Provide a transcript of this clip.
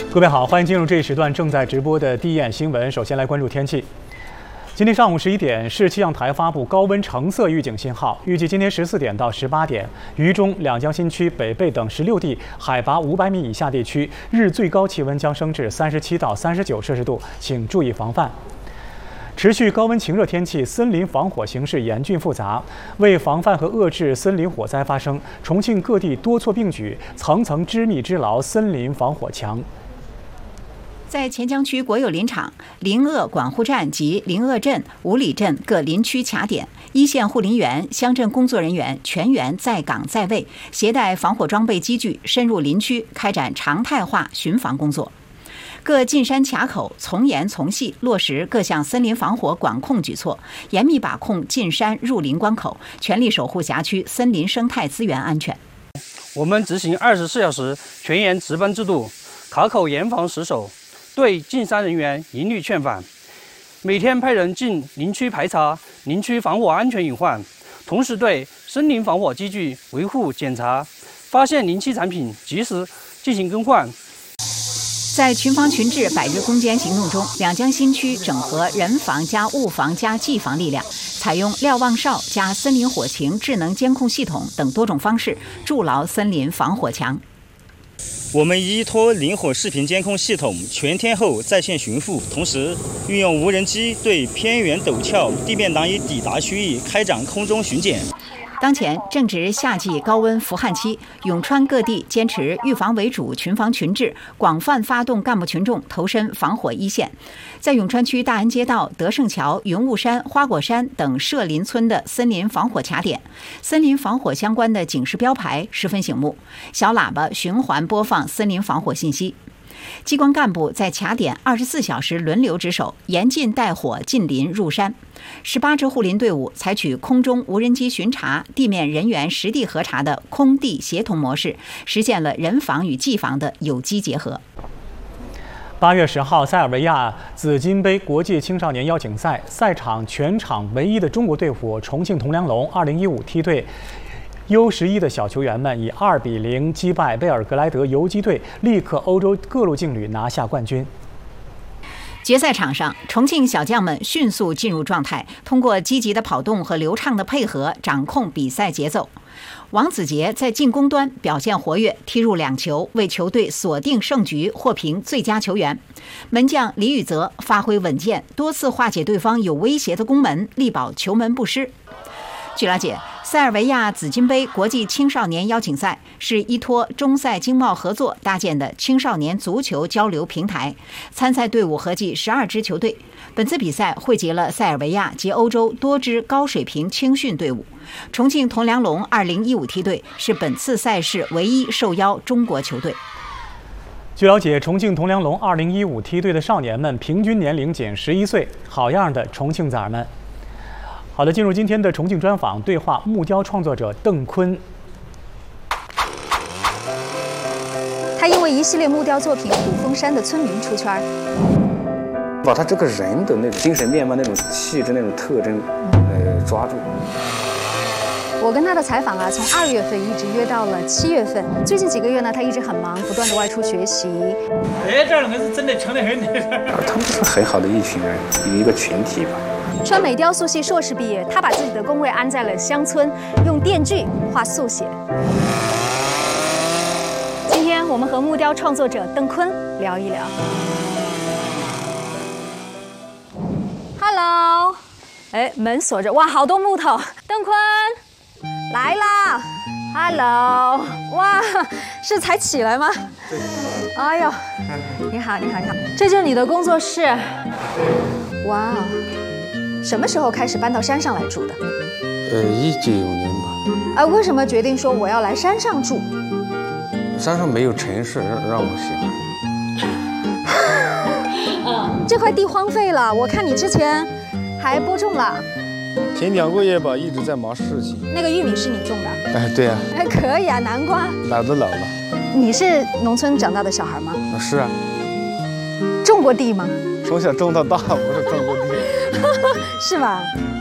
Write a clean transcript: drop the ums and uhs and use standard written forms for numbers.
各位好，欢迎进入这一时段正在直播的第一眼新闻。首先来关注天气。今天上午11点，市气象台发布高温橙色预警信号，预计今天14点到18点，渝中、两江新区、北碚等16地海拔500米以下地区日最高气温将升至37到39摄氏度，请注意防范。持续高温晴热天气，森林防火形势严峻复杂。为防范和遏制森林火灾发生，重庆各地多措并举，层层织密织牢森林防火墙。 在黔江区国有林场、林鄂管护站及林鄂镇、五里镇各林区卡点，一线护林员、乡镇工作人员全员在岗在位，携带防火装备机具，深入林区开展常态化巡防工作。各进山卡口从严从细落实各项森林防火管控举措，严密把控进山入林关口，全力守护辖区森林生态资源安全。 我们执行24小时全员值班制度，卡口严防死守。对进山人员一律劝返，每天派人进林区排查林区防火安全隐患，同时对森林防火机具维护检查，发现临期产品及时进行更换。 在群防群治100日攻坚行动中，两江新区整合人防加物防加技防力量，采用瞭望哨加森林火情智能监控系统等多种方式，筑牢森林防火墙。 我们依托林火视频监控系统全天候在线巡抚，同时运用无人机对偏远陡峭、地面难以抵达区域开展空中巡检。 当前正值夏季高温伏旱期，永川各地坚持预防为主、群防群治，广泛发动干部群众投身防火一线。在永川区大安街道、德胜桥、云雾山、花果山等社林村的森林防火卡点，森林防火相关的警示标牌十分醒目，小喇叭循环播放森林防火信息。机关干部在卡点24小时轮流值守，严禁带火进林入山。18支护林队伍采取空中无人机巡查、地面人员实地核查的空地协同模式，实现了人防与技防的有机结合。 8月10号，塞尔维亚紫金杯国际青少年邀请赛赛场全场唯一的中国队伍重庆铜梁龙2015梯队U11的小球员们以2比0击败贝尔格莱德游击队，力克欧洲各路劲旅，拿下冠军。 决赛场上，重庆小将们迅速进入状态，通过积极的跑动和流畅的配合，掌控比赛节奏。王子杰在进攻端表现活跃，踢入2球，为球队锁定胜局，获评最佳球员。门将李宇泽发挥稳健，多次化解对方有威胁的攻门，力保球门不失。据了解，塞尔维亚紫金杯国际青少年邀请赛是依托中塞经贸合作搭建的青少年足球交流平台，参赛队伍合计12支球队。本次比赛汇集了塞尔维亚及欧洲多支高水平青训队伍。重庆铜梁龙2015梯队是本次赛事唯一受邀中国球队。 据了解，重庆铜梁龙2015梯队的少年们平均年龄仅11岁，好样的重庆崽儿们！好的，进入今天的重庆专访，对话木雕创作者邓坤。 他因为一系列木雕作品《虎峰山的村民》出圈， 把他这个人的那种精神面貌、那种气质、那种特征，抓住。 我跟他的采访啊，从2月份一直约到了7月份。最近几个月呢，他一直很忙，不断的外出学习。 这儿那是真的强得很。 他们是很好的一群人，一个群体吧。 川美雕塑系硕士毕业，他把自己的工位安在了乡村，用电锯画速写。今天我们和木雕创作者邓坤聊一聊。Hello， 门锁着，哇，好多木头。邓坤来啦 ，Hello， 哇，是才起来吗？ 对。 哎呦，你好，你好，你好，这就是你的工作室。哇。什么时候开始搬到山上来住的 ？19年吧。 为什么决定说我要来山上住？ 山上没有城市让我喜欢。这块地荒废了，我看你之前还播种了。 前2个月吧，一直在忙事情。 那个玉米是你种的？ 对啊。 可以啊，南瓜。 哪都老了。 你是农村长大的小孩吗？ 是啊。 种过地吗？ 从小种到大，不是种过地。 是吧？